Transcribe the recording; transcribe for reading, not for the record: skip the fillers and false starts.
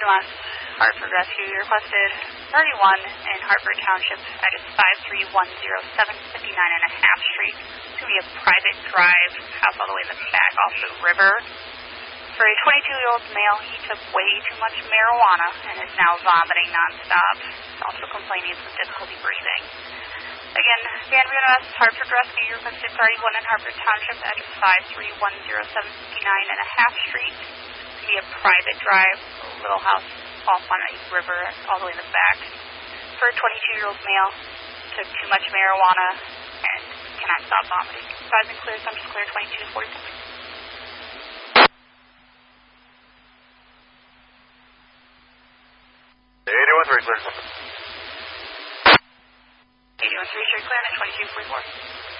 West, Hartford Rescue. You requested 31 in Hartford Township, address 53107, 59.5 Street. It's going to be a private drive, house all the way in the back off the river. For a 22-year-old male, he took way too much marijuana and is now vomiting nonstop. He's also complaining of some difficulty breathing. Again, Dan West, Hartford Rescue. You requested 31 in Hartford Township, address 53107, 59.5 Street. It's going to be a private drive, a little house off on a river all the way in the back. For a 22-year-old male, took too much marijuana and cannot stop vomiting. Advised and clear, subject clear, 2246. 81-3, clear. 81-3, straight clear, at 2244.